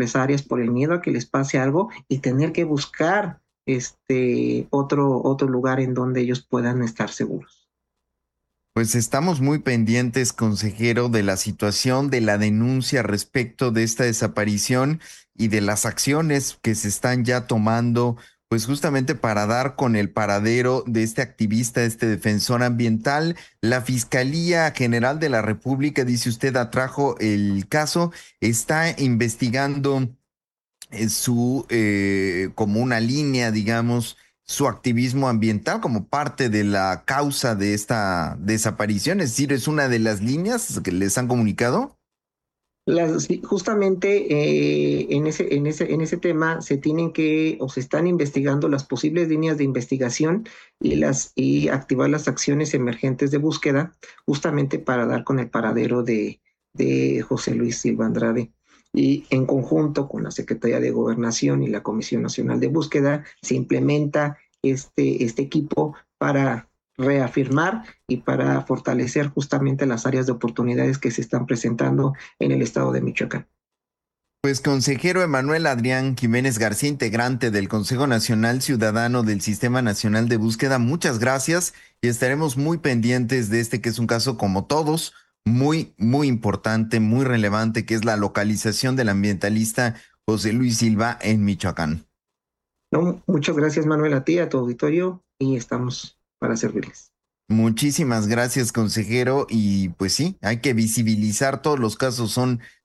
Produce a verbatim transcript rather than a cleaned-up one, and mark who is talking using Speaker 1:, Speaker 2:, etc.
Speaker 1: represalias, por el miedo a que les pase algo y tener que buscar este otro, otro lugar en donde ellos puedan estar seguros.
Speaker 2: Pues estamos muy pendientes, consejero, de la situación, de la denuncia respecto de esta desaparición y de las acciones que se están ya tomando, pues justamente para dar con el paradero de este activista, este defensor ambiental. La Fiscalía General de la República, dice usted, atrajo el caso, está investigando eh, su, eh, como una línea, digamos, su activismo ambiental como parte de la causa de esta desaparición. Es decir, es una de las líneas que les han comunicado.
Speaker 1: Las, sí, justamente eh, en ese, en ese, en ese tema se tienen que o se están investigando las posibles líneas de investigación y, las, y activar las acciones emergentes de búsqueda justamente para dar con el paradero de, de José Luis Silva Andrade. Y en conjunto con la Secretaría de Gobernación y la Comisión Nacional de Búsqueda se implementa este, este equipo para reafirmar y para fortalecer justamente las áreas de oportunidades que se están presentando en el estado de Michoacán.
Speaker 2: Pues consejero Emanuel Adrián Jiménez García, integrante del Consejo Nacional Ciudadano del Sistema Nacional de Búsqueda, muchas gracias y estaremos muy pendientes de este que es un caso como todos, muy, muy importante, muy relevante, que es la localización del ambientalista José Luis Silva en Michoacán.
Speaker 1: No, muchas gracias, Manuel, a ti, a tu auditorio, y estamos para servirles.
Speaker 2: Muchísimas gracias, consejero. Y pues sí, hay que visibilizar todos los casos, son